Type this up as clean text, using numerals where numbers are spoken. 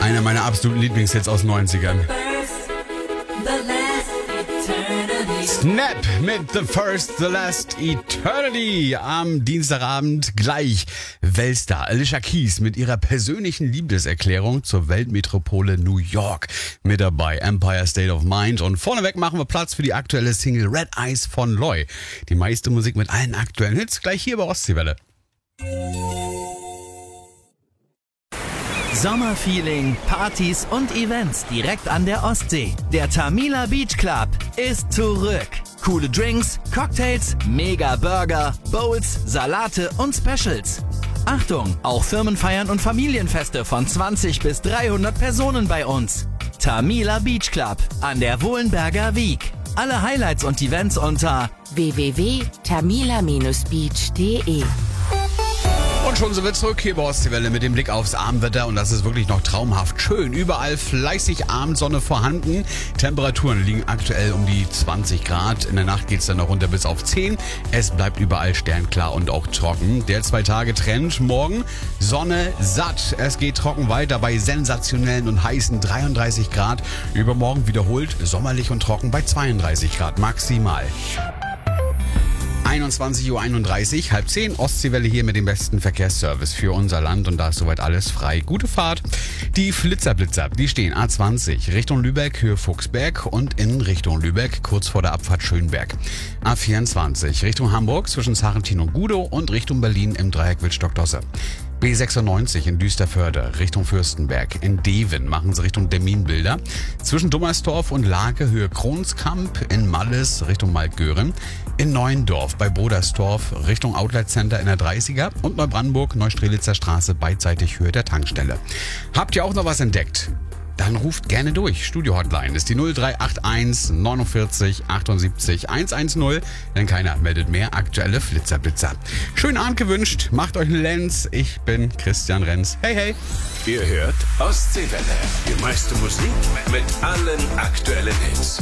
Einer meiner absoluten Lieblingshits aus den 90ern. Snap mit The First, The Last Eternity. Am Dienstagabend gleich Weltstar Alicia Keys mit ihrer persönlichen Liebeserklärung zur Weltmetropole New York mit dabei. Empire State of Mind. Und vorneweg machen wir Platz für die aktuelle Single Red Eyes von Loy. Die meiste Musik mit allen aktuellen Hits gleich hier bei Ostseewelle. Sommerfeeling, Partys und Events direkt an der Ostsee. Der Tamila Beach Club ist zurück. Coole Drinks, Cocktails, Mega Burger, Bowls, Salate und Specials. Achtung, auch Firmenfeiern und Familienfeste von 20 bis 300 Personen bei uns. Tamila Beach Club an der Wohlenberger Wiek. Alle Highlights und Events unter www.tamila-beach.de. Und schon sind wir zurück hier bei Ostseewelle mit dem Blick aufs Abendwetter und das ist wirklich noch traumhaft schön. Überall fleißig Abendsonne vorhanden. Temperaturen liegen aktuell um die 20 Grad. In der Nacht geht es dann noch runter bis auf 10. Es bleibt überall sternklar und auch trocken. Der 2-Tage-Trend morgen Sonne satt. Es geht trocken weiter bei sensationellen und heißen 33 Grad. Übermorgen wiederholt sommerlich und trocken bei 32 Grad maximal. 21:31 Uhr, 9:30, Ostseewelle hier mit dem besten Verkehrsservice für unser Land und da ist soweit alles frei. Gute Fahrt. Die Flitzer, die stehen A20 Richtung Lübeck, Höhe Fuchsberg und in Richtung Lübeck, kurz vor der Abfahrt Schönberg. A24 Richtung Hamburg zwischen Sarrentin und Gudow und Richtung Berlin im Dreieck Wittstock-Dosse. B96 in Düsterförde Richtung Fürstenberg. In Deven machen sie Richtung Demminbilder. Zwischen Dummersdorf und Lake Höhe Kronskamp. In Malles Richtung Maltgören. In Neuendorf bei Brodersdorf Richtung Outlet Center in der 30er. Und Neubrandenburg, Neustrelitzer Straße beidseitig Höhe der Tankstelle. Habt ihr auch noch was entdeckt? Dann ruft gerne durch. Studio-Hotline ist die 0381 49 78 110, denn keiner meldet mehr aktuelle Flitzerblitzer. Schönen Abend gewünscht, macht euch einen Lenz. Ich bin Christian Renz. Hey, hey. Ihr hört Ostseewelle. Die meiste Musik mit allen aktuellen Hits.